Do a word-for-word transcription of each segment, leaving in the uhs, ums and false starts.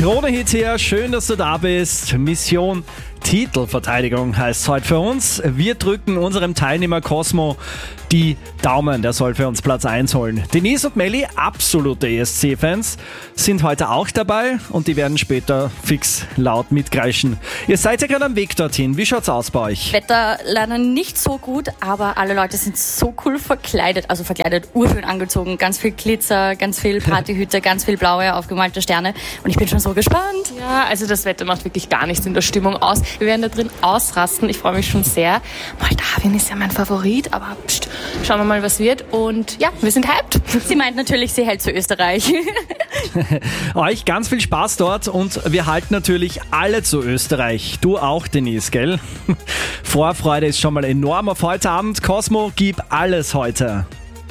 Krone-Hit hier, schön, dass du da bist. Mission Titelverteidigung heißt es heute für uns. Wir drücken unserem Teilnehmer Cosmo die Daumen, der soll für uns Platz eins holen. Denise und Melli, absolute E S C-Fans, sind heute auch dabei und die werden später fix laut mitkreischen. Ihr seid ja gerade am Weg dorthin. Wie schaut's aus bei euch? Wetter leider nicht so gut, aber alle Leute sind so cool verkleidet, also verkleidet, urschön angezogen, ganz viel Glitzer, ganz viel Partyhüte, ganz viel blaue aufgemalte Sterne und ich bin schon so gespannt. Ja, also das Wetter macht wirklich gar nichts in der Stimmung aus. Wir werden da drin ausrasten, ich freue mich schon sehr. Moldawien ist ja mein Favorit, aber pst, schauen wir mal, was wird. Und ja, wir sind hyped. Sie meint natürlich, sie hält zu Österreich. Euch ganz viel Spaß dort und wir halten natürlich alle zu Österreich. Du auch, Denise, gell? Vorfreude ist schon mal enorm auf heute Abend. Cosmo, gib alles heute.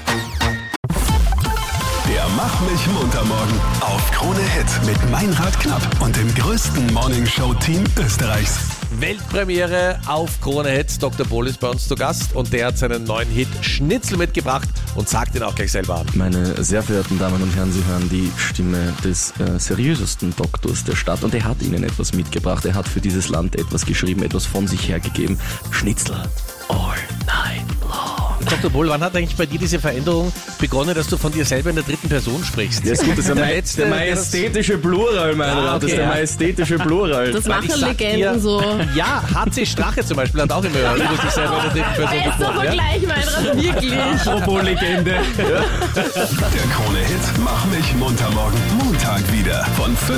Der Mach mich munter morgen auf Krone Hit mit Meinrad Knapp und dem größten Morningshow-Team Österreichs. Weltpremiere auf Krone Hit. Doktor Bohl ist bei uns zu Gast und der hat seinen neuen Hit Schnitzel mitgebracht und sagt ihn auch gleich selber an. Meine sehr verehrten Damen und Herren, Sie hören die Stimme des äh, seriösesten Doktors der Stadt und er hat Ihnen etwas mitgebracht. Er hat für dieses Land etwas geschrieben, etwas von sich hergegeben. Schnitzel all night long. Doktor Bohl, wann hat eigentlich bei dir diese Veränderung begonnen, dass du von dir selber in der dritten Person sprichst? Ja, ist gut, das ist der, Der der, letzte, der majestätische Plural, mein Ah, Rat. Das ist okay, der ja. majestätische Plural. Das Weil ich machen sag Legenden dir, so. Ja, H C Strache zum Beispiel hat auch immer über sich selber in der dritten Person Bester gesprochen. Ja? Vergleich, Meinrad, wirklich. Apropos Legende. Der Krone Hit Mach mich munter morgen Montag wieder von